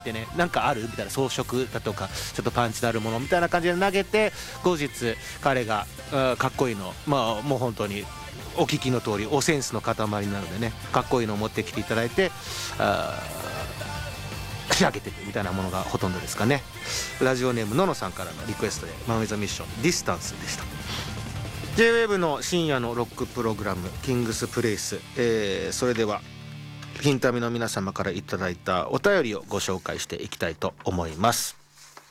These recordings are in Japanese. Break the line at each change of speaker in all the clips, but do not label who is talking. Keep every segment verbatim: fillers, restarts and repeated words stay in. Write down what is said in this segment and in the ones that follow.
ってね、なんかあるみたいな、装飾だとかちょっとパンチのあるものみたいな感じで投げて、後日彼がかっこいいの、まあもう本当にお聞きの通りおセンスの塊なのでね、かっこいいのを持ってきていただいてあ仕上げていくみたいなものがほとんどですかね。ラジオネームののさんからのリクエストでマンウィザミッションディスタンスでした。 ジェイウェーブ の深夜のロックプログラムキングスプレイス、えー、それではヒンタミの皆様からいただいたお便りをご紹介していきたいと思います。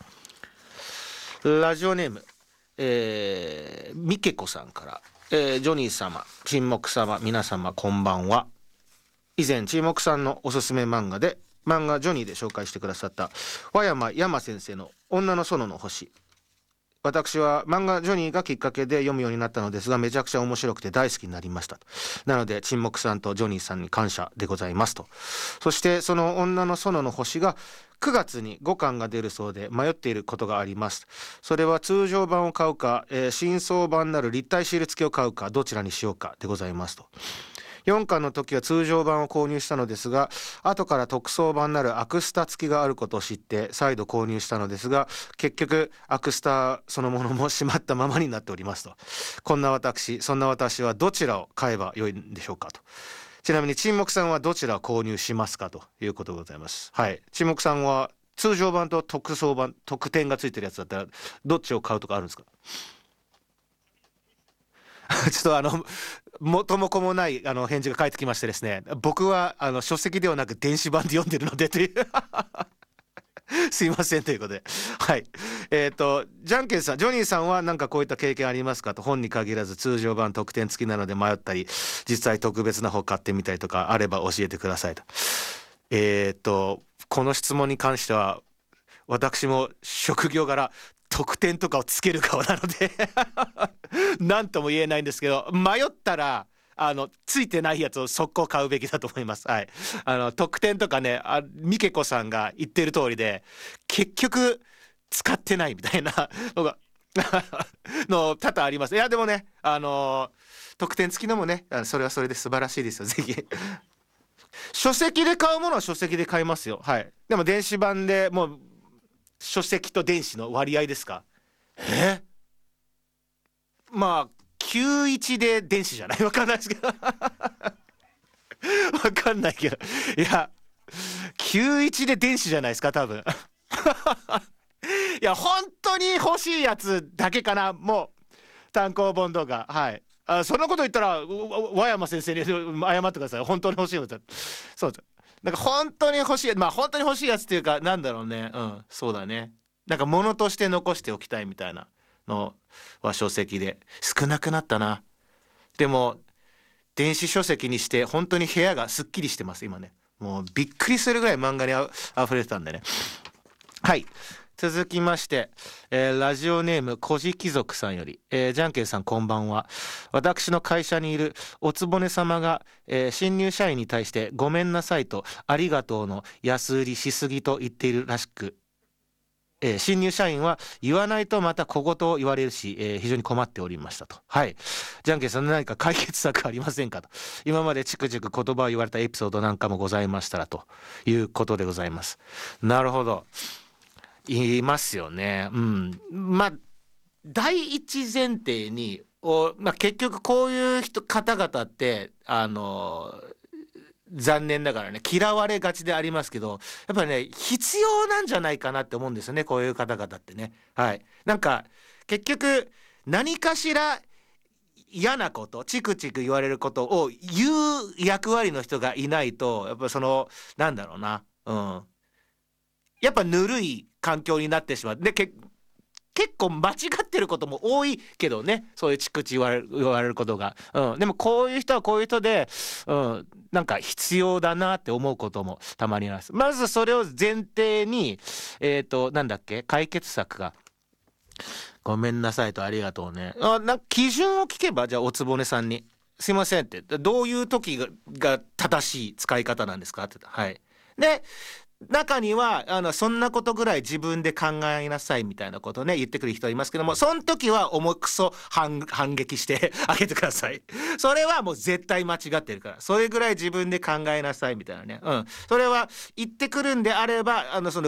ラジオネーム、えー、みけこさんから、えー、ジョニー様、沈黙様、皆様こんばんは。以前沈黙さんのおすすめ漫画で漫画ジョニーで紹介してくださった和山山先生の女の園の星、私は漫画ジョニーがきっかけで読むようになったのですが、めちゃくちゃ面白くて大好きになりました。なので沈黙さんとジョニーさんに感謝でございますと。そしてその女の園の星がくがつにごかんが出るそうで迷っていることがあります。それは通常版を買うか、えー、新装版なる立体シール付きを買うか、どちらにしようかでございますと。よんかんの時は通常版を購入したのですが、後から特装版なるアクスタ付きがあることを知って再度購入したのですが、結局アクスタそのものも閉まったままになっておりますと。こんな私、そんな私はどちらを買えばよいんでしょうかと。ちなみに沈黙さんはどちらを購入しますかということでございます。はい、沈黙さんは通常版と特装版、特典がついてるやつだったらどっちを買うとかあるんですか？ちょっとあの元も子もないあの返事が返ってきましてですね、僕はあの書籍ではなく電子版で読んでるのでというすいませんということで、はい、えっ、ー、とじゃんけんさん、ジョニーさんは何かこういった経験ありますかと。本に限らず通常版特典付きなので迷ったり、実際特別な方買ってみたりとかあれば教えてくださいと。えっ、ー、とこの質問に関しては私も職業柄特典とかをつける側なので何とも言えないんですけど、迷ったらあのついてないやつを速攻買うべきだと思います。はい、あの特典とかね、あみけこさんが言ってる通りで結局使ってないみたいなのがの多々あります。いやでもね、あの特典付きのもね、それはそれで素晴らしいですよ。ぜひ書籍で買うものは書籍で買いますよ。はい、でも電子版でもう書籍と電子の割合ですか？えまあきゅういちで電子じゃない？わかんないですけどわかんないけど、いやきゅういちで電子じゃないですか多分いや本当に欲しいやつだけかな、もう単行本とか。はい、あそんなこと言ったら和山先生に謝ってください。本当に欲しいのだ。そうです。なんか本当に欲しい、まあ本当に欲しいやつっていうか、なんだろうね、うんそうだね、なんか物として残しておきたいみたいなのは書籍で少なくなったな。でも電子書籍にして本当に部屋がすっきりしてます今ね。もうびっくりするぐらい漫画にあふれてたんでね。はい、続きまして、えー、ラジオネームこじ貴族さんより、えー、じゃんけんさんこんばんは。私の会社にいるおつぼね様が、えー、新入社員に対してごめんなさいとありがとうの安売りしすぎと言っているらしく、えー、新入社員は言わないとまた小言を言われるし、えー、非常に困っておりましたと。はい、じゃんけんさん何か解決策ありませんかと。今までチクチク言葉を言われたエピソードなんかもございましたらということでございます。なるほど、言いますよね。うん、まあ第一前提にお、まあ、結局こういう人方々ってあの残念ながらね嫌われがちでありますけど、やっぱりね必要なんじゃないかなって思うんですよね、こういう方々ってね。はい、なんか結局何かしら嫌なこと、チクチク言われることを言う役割の人がいないと、やっぱそのなんだろうな、うんやっぱぬるい環境になってしまう。でけ結構間違ってることも多いけどね、そういうチクチ言われる、言われることが、うん、でもこういう人はこういう人で、うん、なんか必要だなって思うこともたまにあります。まずそれを前提に、えーとなんだっけ、解決策がごめんなさいとありがとうね、あなんか基準を聞けば、じゃあおつぼねさんにすいませんって、どういう時が、が正しい使い方なんですかって。はい、で中にはあのそんなことぐらい自分で考えなさいみたいなことね言ってくる人いますけども、その時は重くそ反反撃してあげてください。それはもう絶対間違ってるから、それぐらい自分で考えなさいみたいなね、うん、それは言ってくるんであれば、あのその